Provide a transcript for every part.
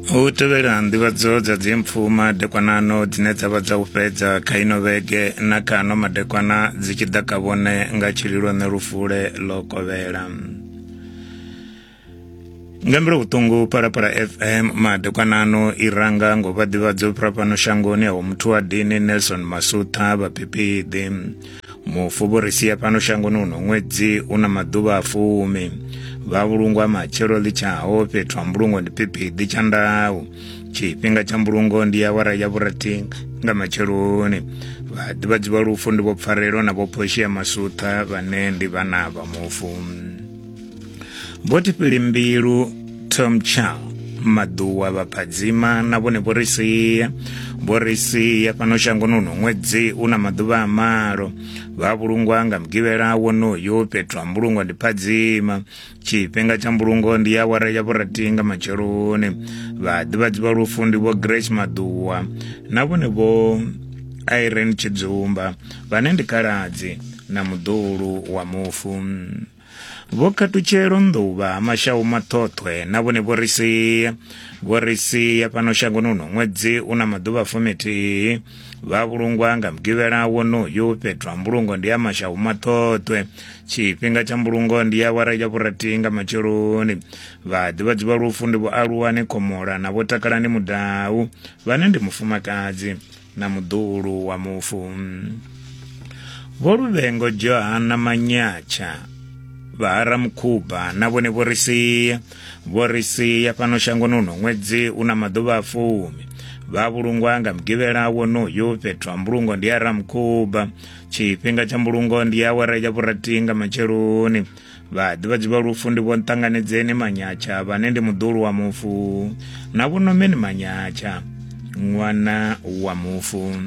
Utevera ndivadzo dzadzimfuma madekwanano dzine dzava dzaupedza kainovege na kano madekwana dzichida kavone nga chililo nerufule lokovela ngambira utungu para FM madekwanano iranga ngova divadzo prapano shangoni awo mtu wa dini Nelson Masuta vapipidi mufuborisia pano shangoni uno mwedzi una maduva afumi vavulungwa machero lichaho petwa mbulungo ndi pipidi chandawu chipinga cha mbulungo ndi awara ya vuratinga nga macheroni vadivadzi valufu ndi vopfarelo na voposhia Masuta vanendi vanava mufu votipili mbilu Tom Chow maduwa vapadzima na vone vorisiya pano shangoni uno mwedzi una maduva amalo vavulungwa nga mgivela wonoyo petwa mbulungo ndi padzima chipinga cha mbulungo ndi awara ya vuratinga macheroni vadivadzi valufu ndi vo Grace Maduwa na vone vo Irene Chidzumba vanendi kaladzi na mudulu wa mufu vokatuchero nduva mashawu matotwe na vone vorisiya pano shangoni uno mwedzi una maduva fumiti vavulungwa nga mgivela wonoyo petwa mbulungo ndi amashawu matotwe chipinga cha mbulungo ndi awara ya vuratinga macheroni vadivadzi valufu ndi vo Aluwane Komola na votakalani Mudawu vanendi mufumakazi na mudulu wa mufu voluvengo Johana Manyacha vara mkuba na vone vorisiya pano shangoni uno mwedzi una maduva afumi vavulungwa nga mgivela wonoyo petwa mbulungo ndi ara mkuba chipinga cha mbulungo ndi awara ya vuratinga macheroni vadivadzi valufu ndi vontanganidzeni Manyacha vanendi mudulu wa mufu na vunomeni Manyacha mwana wa mufu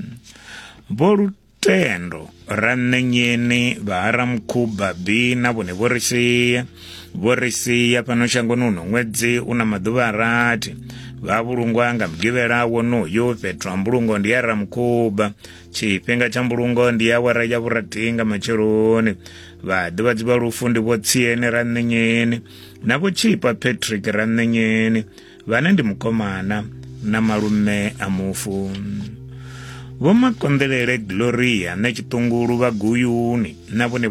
volutendo ranenyeni vara mkuba bi na vone vorisiya pano shangoni uno mwedzi una maduva arati vavulungwa nga mgivela wonoyo petwa mbulungo ndi ara mkuba chipinga cha mbulungo ndi awara ya vuratinga macheroni vadivadzi valufu ndi votsiyeni ranenyeni na vochipa Patrick ranenyeni vanendi mukomana na malume amufu vomakondelele Gloria na chitungulu vaguyuni na vone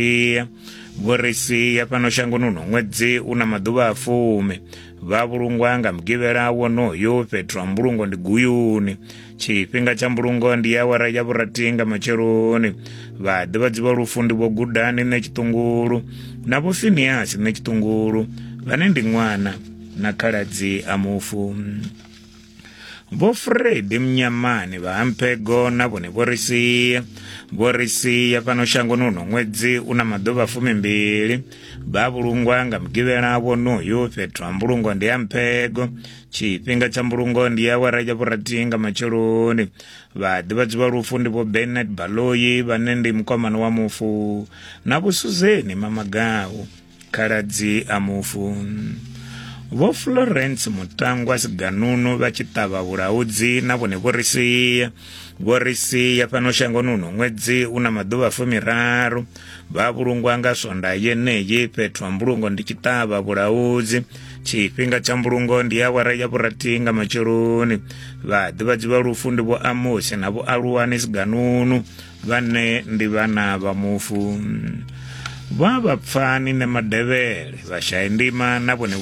vorisiya pano shangoni uno mwedzi una maduva afumi vavulungwa nga mgivela wonoyo petwa mbulungo ndi guyuni chipinga cha mbulungo ndi awara ya vuratinga macheroni vadivadzi valufu ndi vo Gudani na chitungulu na vo Phineas na chitungulu vanendi mwana na kaladzi amufu vo Fred Mnyamani vampego na vone vorisiya pano shangoni uno mwedzi una maduva afumi mbili vavulungwa nga mgivela wonoyo petwa mbulungo ndi ampego chipinga cha mbulungo ndi awara ya vuratinga macheroni vadivadzi valufu ndi vo Bernard Baloyi vanendi mukomana wa mufu na vo Suzeni Mamagawu kaladzi amufu vo Florence Mutangwa Siganunu vachitava vulaudzi na vone vorisiya pano shangoni uno mwedzi una maduva afumiraru vavulungwa nga sonda yeneyi petwa mbulungo ndi chitava vulaudzi chipinga cha mbulungo ndi awara ya vuratinga macheroni vadivadzi valufu ndi vo Amosi na vo Aluwane Siganunu vane ndi vana va mufu vavapfani ne madevele vashayindima na vone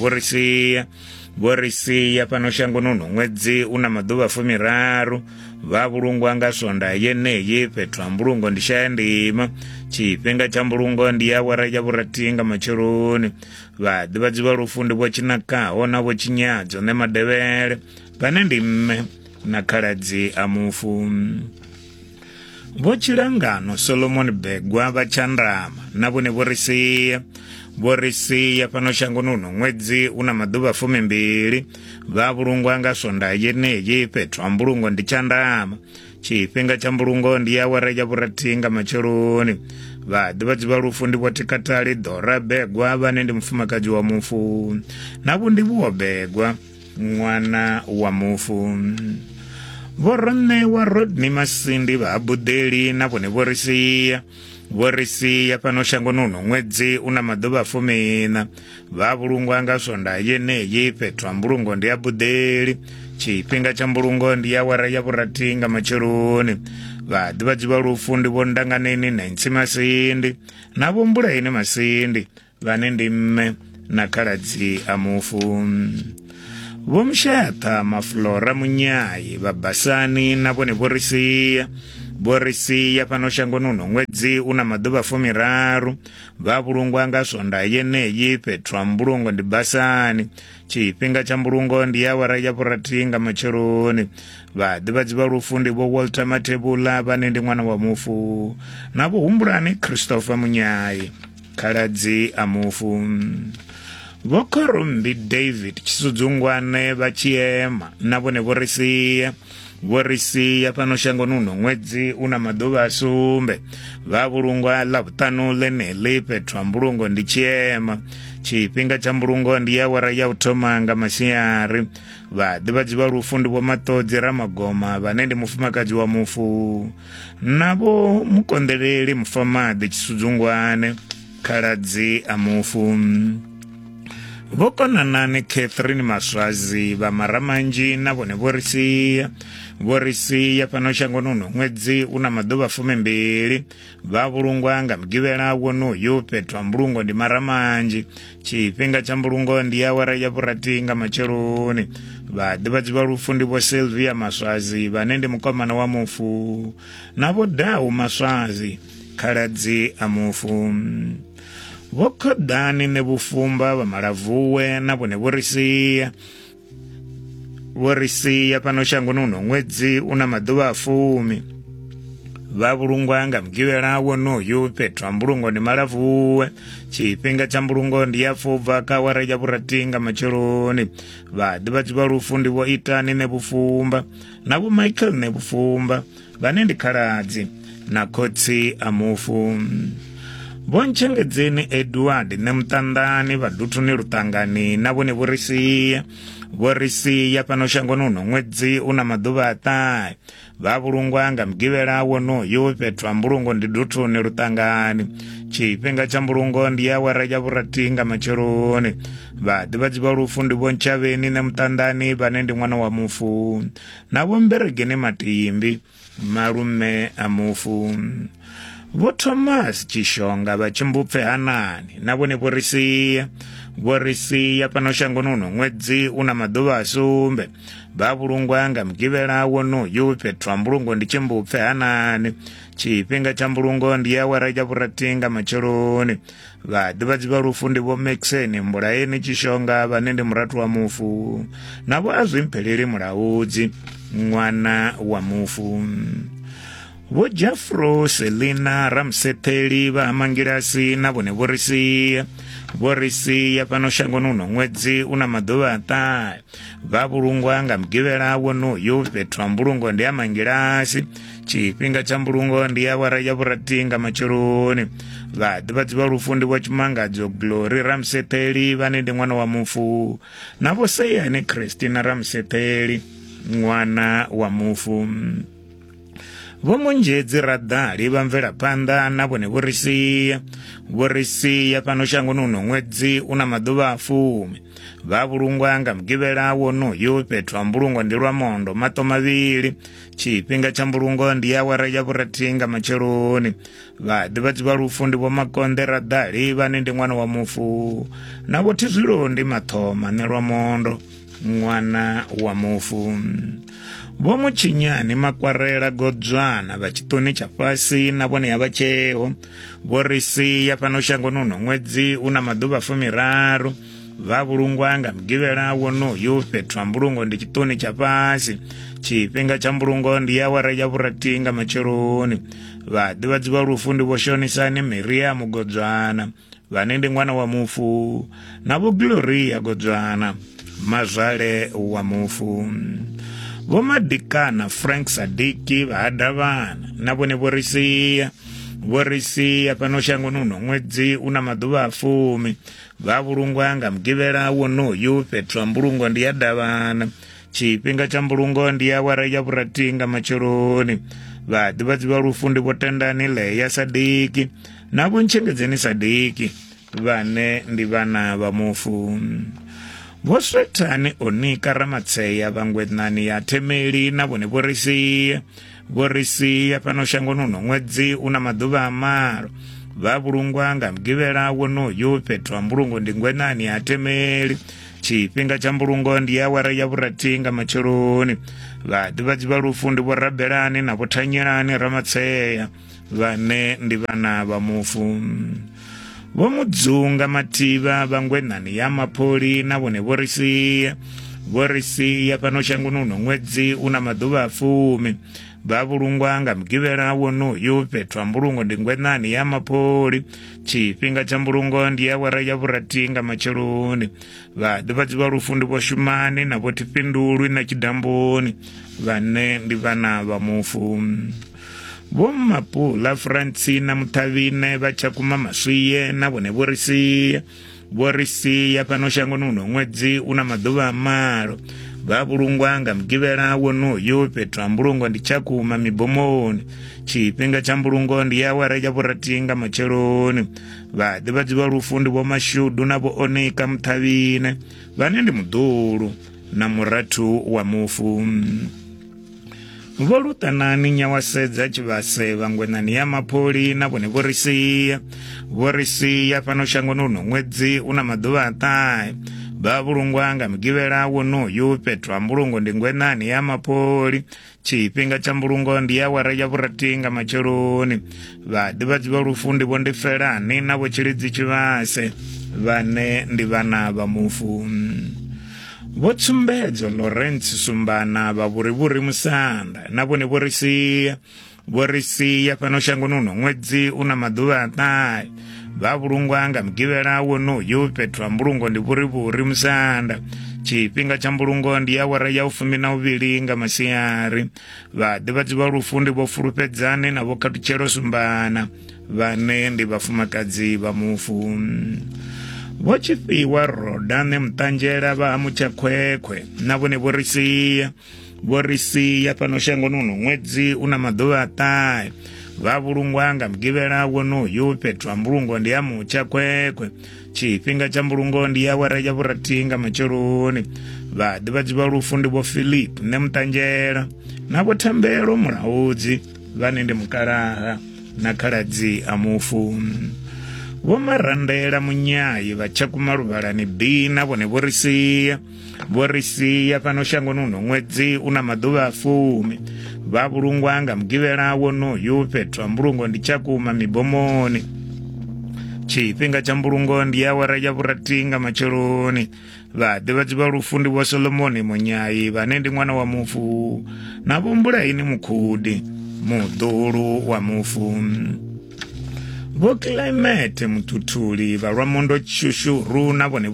vorisiya pano shangoni uno mwedzi una maduva afumiraru vavulungwa nga sonda yeneyi petwa mbulungo ndi shayindima chipinga cha mbulungo ndi awara ya vuratinga macheroni vadivadzi valufu ndi vo Chinakaho na vo Chinyadzo ne madevele vanendi mme na kaladzi amufu vochilangano Solomon Begwa vachandrama na vone vorisiya pano shangoni uno mwedzi una maduva afumi mbili vavulungwa nga sonda yeneyi petwa mbulungo ndi chandrama chipinga cha mbulungo ndi awara ya vuratinga macheroni vadivadzi valufu ndi votikatali Dora Begwa vanendi mfumakazi wa mufu navo ndi vo Begwa mwana wa mufu vorone wa Rodney Masindi va Abudeli na vone vorisiya vorisiya pano shango nuno mwedzi una mazuva 14 vavulungwa ngasonda yeneyi petwa mbulungo ndi abudeli chipinga cha mbulungo ndi yawara yavuratinga macheroni vadivadzi va lufu ndi vondanganeni na ntsi masindi navo mbula ine masindi vane ndi mme na khaladzi amufu vomshata maflora munyayi vabasani navone vorisiya pano shango nuno mwedzi una mazuva 13 vavulungwa ngasonda yeneyi petwa mbulungo ndi basani chipinga cha mbulungo ndi yawara yavuratinga macheroni vadivadzi va lufu ndi vo Walter Matebula vane ndi mwana wa mufu navo humbulani Christopher munyayi khaladzi amufu vokorumbi David chisudzungwane vachiema navone vorisiya pano shango nuno mwedzi una mazuva asumbe vavulungwa lavutanu leneli petwa mbulungo ndi chiema chipinga cha mbulungo ndi yawara yautomanga masiyari vadivadzi va lufu ndi vo Matodzi Ramagoma vane ndi mufumakadzi wa mufu navo mukondeleli Mufamadi chisudzungwane khaladzi amufu vokonanani Catherine Maswazi vamaramanji navone vorisiya pano shango nuno mwedzi una mazuva 12 vavulungwa ngamugivela wonuyu petwa mbulungo ndi maramanji chipinga cha mbulungo ndi yawara yavuratinga macheroni vadivadzi va lufu ndi vo Sylvia Maswazi vane ndi mukomana wa mufu navo Dau Maswazi khaladzi amufu vokhodani ne vufumba vamalavuwe navone vorisiya pano shango nuno mwedzi una mazuva 10 vavulungwa ngamugivela wonuyu petwa mbulungo ndi malavuwe chipinga cha mbulungo ndi yafubva kawara yavuratinga macheroni vadivadzi va lufu ndi vo Itani ne vufumba navo Michael ne vufumba vane ndi khaladzi na khotsi amufu vonchengedzeni Edward ne mutandani vadutu ni lutangani navone vorisiya pano shango nuno mwedzi una mazuva 9 vavulungwa ngamugivela wonuyu petwa mbulungo ndi dutu ni lutangani chipinga cha mbulungo ndi yawara yavuratinga macheroni vadivadzi va lufu ndi vonchaveni ne mutandani vane ndi mwana wa mufu navo Mberege ne Matimbi malume amufu vo Thomas Chishonga vachimbupfe Hanani navone vorisiya pano shango nuno mwedzi una mazuva asumbe vavulungwa ngamugivela wonuyu petwa mbulungo ndi chimbupfe Hanani chipinga cha mbulungo ndi yawara yavuratinga macheroni vadivadzi va lufu ndi vo Maxeni Mbulaeni Chishonga vane ndi muratu wa mufu navo Azwimpheleli Mulaudzi mwana wa mufu vo Jafro Selina Ramsetheli va Mangirasi navone vorisiya pano shango nuno mwedzi una mazuva 9 vavulungwa ngamugivela wonuyu petwa mbulungo ndi Mangirasi chipinga cha mbulungo ndi yawara yavuratinga macheroni vadivadzi va lufu ndi vo Chimangadzo Glory Ramsetheli vane ndi mwana wa mufu navo Seyani Christina Ramsetheli mwana wa mufu vomunjedzi Radhali vamvela panda navone vorisiya pano shango nuno mwedzi una mazuva 10 vavulungwa ngamugivela wonuyu petwa mbulungo ndi Lwamondo mato mavili chipinga cha mbulungo ndi yawara yavuratinga macheroni vadivadzi va lufu ndi vo Makonde Radhali vane ndi mwana wa mufu navo Tizwilo ndi Mathoma ne Lwamondo mwana wa mufu vo Muchinyani Makwarela Godzwana vachitoni cha pasi navone yavacheho vorisiya pano shango nuno mwedzi una mazuva 13 vavulungwa ngamugivela wonuyu petwa mbulungo ndi chitoni cha pasi chipinga cha mbulungo ndi yawara yavuratinga macheroni vadivadzi va lufu ndi vo Shonisani Miriam Godzwana vane ndi mwana wa mufu navo Gloria Godzwana mazale wa mufu vo Madikana Frank Sadiki vaadavana navone vorisiya pano shango nuno mwedzi una mazuva 10 vavulungwa ngamugivela wonuyu petwa mbulungo ndi yadavana chipinga cha mbulungo ndi yawara yavuratinga macheroni vadivadzi va lufundi vo tendani Leya Sadiki na Vuntshengedzeni Sadiki vane ndi vana va mufu. Vo Swethani Onika Ramatseya va Ngwenani ya Themeli na vone vo risiya pano shangoni uno ṅwedzi una maḓuvha a malo va vhulungwa nga mugivhela wonoyu fhethu ha mbulungo ndi Ngwenani ya Themeli. Tshifhinga tsha mbulungo ndi awara ya vhurathi nga matsheloni. Vhaḓivhadzi vha lufundi vo Rabelani na vo Thanyelani Ramatseya vane ndi vana va mufu. Vo Mudzunga Mativha va Ngwenani ya Mapoli na vone vo risiya pano shangoni uno ṅwedzi una maḓuvha a 10 va vhulungwa nga mugivhela wonoyu fhethu ha mbulungo ndi Ngwenani ya Mapoli. Tshifhinga tsha mbulungo ndi awara ya vhurathi nga matsheloni. Vhaḓivhadzi vha lufundi vo Shumani na vo Thifindulwi na Tshidamboni vane ndi vana va mufu. Vo Mapula Francina Muthavine va Tshakuma Maswiye na vone vo risiya pano shangoni uno ṅwedzi una maḓuvha a malo va vhulungwa nga mugivhela wonoyu fhethu ha mbulungo ndi Tshakuma Mibomoni. Tshifhinga tsha mbulungo ndi awara ya vhurathi nga matsheloni. Vhaḓivhadzi vha lufundi vo Mashudu na vo Onika Muthavine vane ndi muḓulu na murathu wa mufu. Vo Luṱanani Nyawasedza Tshivhase va Ngwenani ya Mapoli na vone vo risiya pano shangoni uno ṅwedzi una maḓuvha a 9 va vhulungwa nga mugivhela wonoyu fhethu ha mbulungo ndi Ngwenani ya Mapoli. Tshifhinga tsha mbulungo ndi awara ya vhurathi nga matsheloni. Vhaḓivhadzi vha lufundi vo Ndifelani na vo Tshilidzi Tshivhase vane ndi vana va mufu. Vo Tsumbedzo Lawrence Sumbana va Vurivuri Musanda na vone vo risiya pano shangoni uno ṅwedzi una maḓuvha a 9 va vhulungwa nga mugivhela wonoyu fhethu ha mbulungo ndi Vurivuri Musanda. Tshifhinga tsha mbulungo ndi awara ya 12 nga masiari. Vhaḓivhadzi vha lufundi vo Fulufhedzani na vo Khatutshelo Sumbana vane ndi vhafumakadzi va mufu. Vo Tshifhiwa Rodane Mtanjela va Mutshakhwekhwe na vone vo risiya pano shangoni uno ṅwedzi una maḓuvha a 9 va vhulungwa nga mugivhela wonoyu fhethu ha mbulungo ndi ya Mutshakhwekhwe. Tshifhinga tsha mbulungo ndi awara ya vhurathi nga matsheloni. Vhaḓivhadzi vha lufundi vo Philip ne Mtanjela na vo Thambelo Mulaudzi vane ndi mukalaha na khaladzi a mufu. Vo Marandela Munyayi va Tshakuma Luvalani B na vone vo risiya pano shangoni uno ṅwedzi una maḓuvha a 10 va vhulungwa nga mugivhela wonoyu fhethu ha mbulungo ndi Tshakuma Mibomoni. Tshifhinga tsha mbulungo ndi awara ya vhurathi nga matsheloni. Vhaḓivhadzi vha lufundi vo Solomoni Munyayi vane ndi ṅwana wa mufu na vo Mbulaini Mukhudi muḓulu wa mufu. Vo Climate Muthuthuli va Lwamondo Tshushuru na vone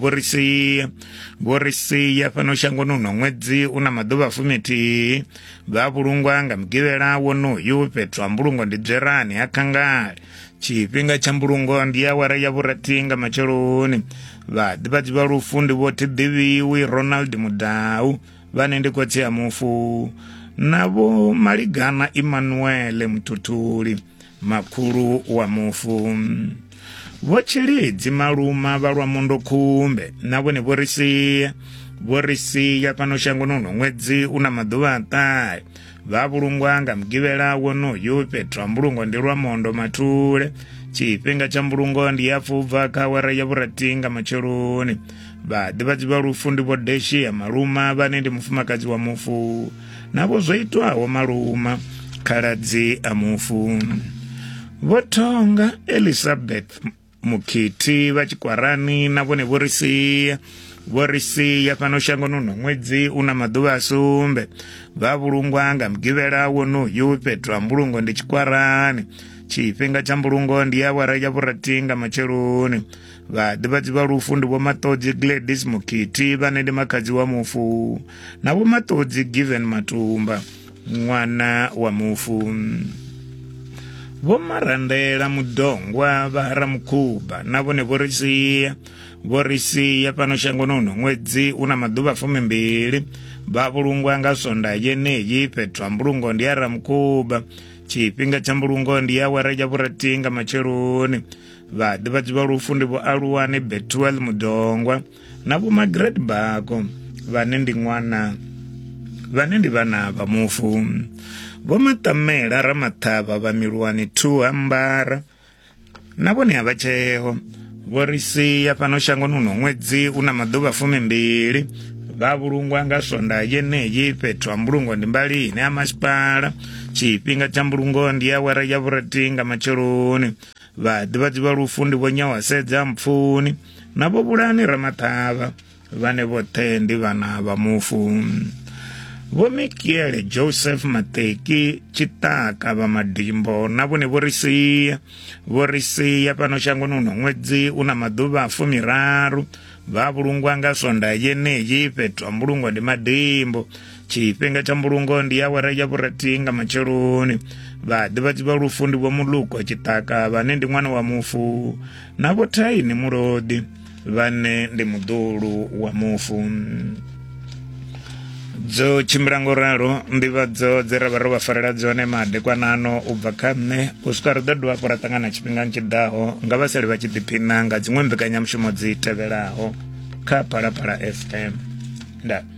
vo risiya pano shangoni uno ṅwedzi una maḓuvha a 10 va vhulungwa nga mugivhela wonoyu fhethu ha mbulungo ndi Dzerani ha Khangale. Tshifhinga tsha mbulungo ndi awara ya vhurathi nga matsheloni. Vhaḓivhadzi vha lufundi vo Thiḓivhiwi Ronald Mudau vane ndi khotsi ya mufu na vo Maligana Emmanuel Muthuthuli makhulu wa mufu. Vo Tshilidzi Maluma va Lwamondo Khumbe na vone vo risiya pano shangoni uno ṅwedzi una maḓuvha a 9 va vhulungwa nga mugivhela wonoyu fhethu ha mbulungo ndi Lwamondo Mathule. Tshifhinga tsha mbulungo ndi ya Pfubva kha awara ya vhurathi nga matsheloni. Vhaḓivhadzi vha lufundi vo Deshiya Maluma vane ndi mufumakadzi wa mufu na vo Zwoitwaho Maluma khaladzi a mufu. Vo Thonga Elizabeth Mukhiti va Tshikwarani na vone vo risiya pano shangoni uno ṅwedzi una maḓuvha a 7 va vhulungwa nga mugivhela wonoyu fhethu ha mbulungo ndi Tshikwarani. Tshifhinga tsha mbulungo ndi awara ya vhurathi nga matsheloni. Vhaḓivhadzi vha lufundi vo Matodzi Gladys Mukhiti vane ndi makhadzi wa mufu na vo Matodzi Given Matumba ṅwana wa mufu. Vo Marandela Mudongwa va Ramukhuba na vone vo risiya pano shangoni uno ṅwedzi una maḓuvha 12 va vhulungwa nga Sondaha yeneyi fhethu ha mbulungo ndi ya Ramukhuba. tshifhinga tsha mbulungo ndi awara ya vhurathi nga matsheloni. Vhaḓivhadzi vha lufundi vho Aluwani Bethuel Mudongwa na vho Margaret Bako vhane ndi vhana vha mufu. Vho Matamela Ramaṱhavha vha Miluwani 2 Ambara na vhone a vha tsheho vho ri sia fhano shangoni uno ṅwedzi una maḓuvha 12 vha vhulungwa nga swondaha yeneyi fhethu ha mbulungo ndi Mbalini ha masipala. Tshifhinga tsha mbulungo ndi awara ya vhurathi nga matsheloni. Vhaḓivhadzi vha lufundi vho Nyawasedza Mpfuni na vho Bulani Ramaṱhavha vhane vhoṱhe ndi vhana vha mufu. Vho Mikiele Joseph Mateki Chitaka vha Madimbo na vhone vho ri sia fhano shangoni uno ṅwedzi una maḓuvha 13 vha vhulungwa nga swondaha yeneyi fhethu ha mbulungo ndi Madimbo. Tshifhinga tsha mbulungo ndi awara ya vhurathi nga matsheloni. Vhaḓivhadzi vha lufundi vho Muluko Chitaka vhane ndi ṅwana wa mufu na vho Thaini Mulodi vhane ndi muḓulu wa mufu. Dzo tshimbila ngoralo nḓivhadzo dze ra vha ro vha farela dzone madekwanano u bva kha nṋe u swika ri ḓo dovha hafhu ra ṱangana tshifhingani tshiḓaho nga vhasali vha tshi ḓiphina nga dziṅwe mbekanyamushumo dzi tevhelaho kha Phalaphala FM. Ndaa.